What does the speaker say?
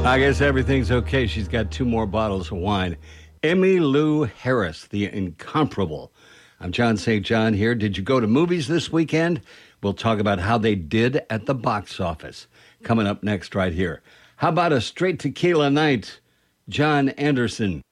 I guess everything's okay. She's got 2 more bottles of wine. Emmylou Harris, the incomparable. I'm John St. John here. Did you go to movies this weekend? We'll talk about how they did at the box office. Coming up next right here. How about a straight tequila night? John Anderson.